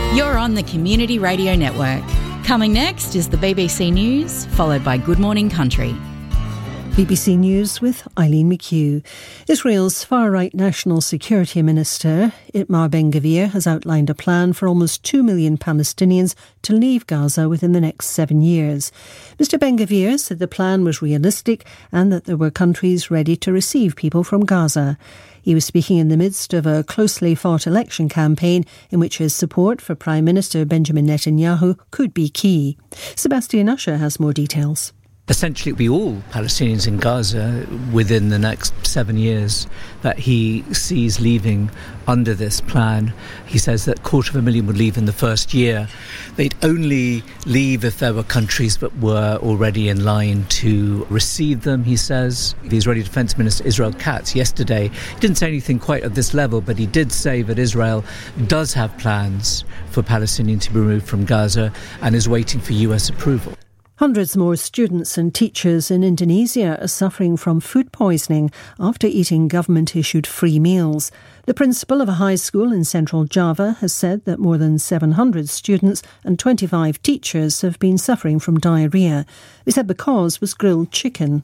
You're on the Community Radio Network. Coming next is the BBC News, followed by Good Morning Country. BBC News with Eileen McHugh. Israel's far-right National Security Minister, Itamar Ben-Gvir, has outlined a plan for almost 2 million Palestinians to leave Gaza within the next 7 years. Mr Ben-Gvir said the plan was realistic and that there were countries ready to receive people from Gaza. He was speaking in the midst of a closely fought election campaign in which his support for Prime Minister Benjamin Netanyahu could be key. Sebastian Usher has more details. Essentially, it'll be all Palestinians in Gaza within the next 7 years that he sees leaving under this plan. He says that 250,000 would leave in the first year. They'd only leave if there were countries that were already in line to receive them, he says. The Israeli Defense Minister Israel Katz yesterday didn't say anything quite at this level, but he did say that Israel does have plans for Palestinians to be removed from Gaza and is waiting for US approval. Hundreds more students and teachers in Indonesia are suffering from food poisoning after eating government-issued free meals. The principal of a high school in central Java has said that more than 700 students and 25 teachers have been suffering from diarrhoea. He said the cause was grilled chicken.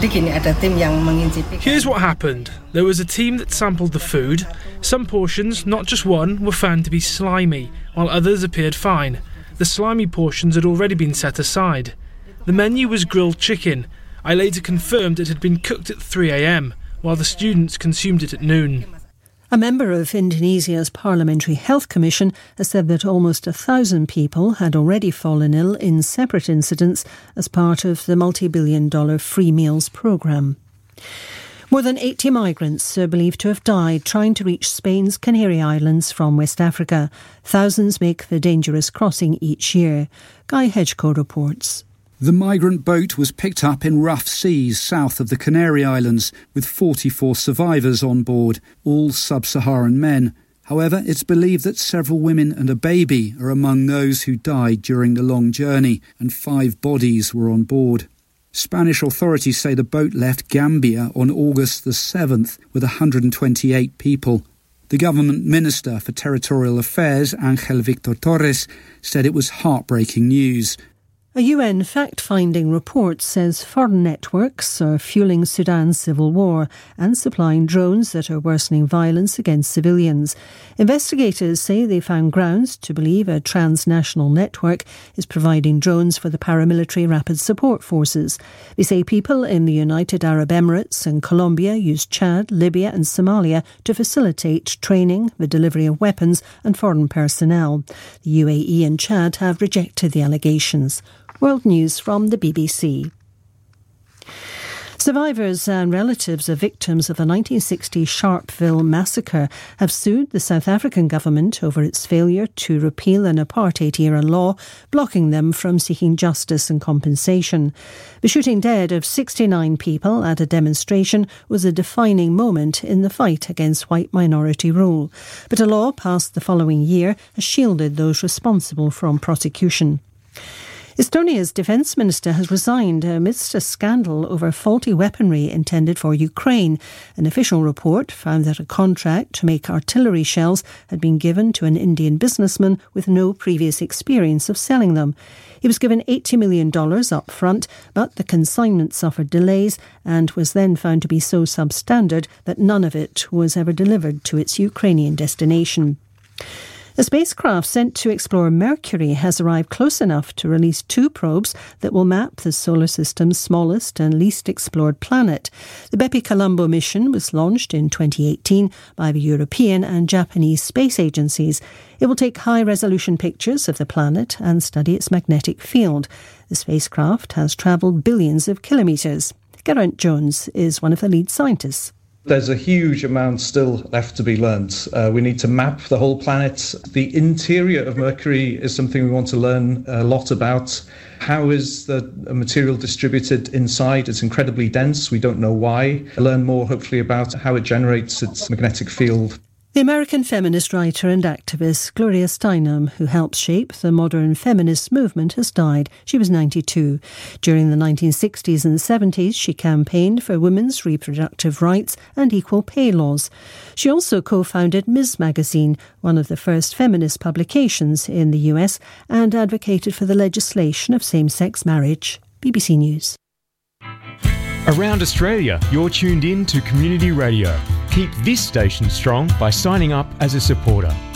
Here's what happened. There was a team that sampled the food. Some portions, not just one, were found to be slimy, while others appeared fine. The slimy portions had already been set aside. The menu was grilled chicken. I later confirmed it had been cooked at 3 a.m, while the students consumed it at noon. A member of Indonesia's Parliamentary Health Commission has said that almost 1,000 people had already fallen ill in separate incidents as part of the multi-billion-dollar free meals programme. More than 80 migrants are believed to have died trying to reach Spain's Canary Islands from West Africa. Thousands make the dangerous crossing each year. Guy Hedgecoe reports. The migrant boat was picked up in rough seas south of the Canary Islands with 44 survivors on board, all sub-Saharan men. However, it's believed that several women and a baby are among those who died during the long journey, and 5 bodies were on board. Spanish authorities say the boat left Gambia on August the 7th with 128 people. The government minister for territorial affairs, Ángel Víctor Torres, said it was heartbreaking news. A UN fact-finding report says foreign networks are fueling Sudan's civil war and supplying drones that are worsening violence against civilians. Investigators say they found grounds to believe a transnational network is providing drones for the paramilitary rapid support forces. They say people in the United Arab Emirates and Colombia use Chad, Libya and Somalia to facilitate training, the delivery of weapons and foreign personnel. The UAE and Chad have rejected the allegations. World News from the BBC. Survivors and relatives of victims of the 1960 Sharpeville massacre have sued the South African government over its failure to repeal an apartheid-era law, blocking them from seeking justice and compensation. The shooting dead of 69 people at a demonstration was a defining moment in the fight against white minority rule. But a law passed the following year has shielded those responsible from prosecution. Estonia's defence minister has resigned amidst a scandal over faulty weaponry intended for Ukraine. An official report found that a contract to make artillery shells had been given to an Indian businessman with no previous experience of selling them. He was given $80 million up front, but the consignment suffered delays and was then found to be so substandard that none of it was ever delivered to its Ukrainian destination. A spacecraft sent to explore Mercury has arrived close enough to release 2 probes that will map the solar system's smallest and least explored planet. The Bepi-Colombo mission was launched in 2018 by the European and Japanese space agencies. It will take high-resolution pictures of the planet and study its magnetic field. The spacecraft has travelled billions of kilometres. Geraint Jones is one of the lead scientists. There's a huge amount still left to be learnt. We need to map the whole planet. The interior of Mercury is something we want to learn a lot about. How is the material distributed inside? It's incredibly dense. We don't know why. Learn more, hopefully, about how it generates its magnetic field. The American feminist writer and activist Gloria Steinem, who helped shape the modern feminist movement, has died. She was 92. During the 1960s and 70s, she campaigned for women's reproductive rights and equal pay laws. She also co-founded Ms. Magazine, one of the first feminist publications in the US, and advocated for the legislation of same-sex marriage. BBC News. Around Australia, you're tuned in to Community Radio. Keep this station strong by signing up as a supporter.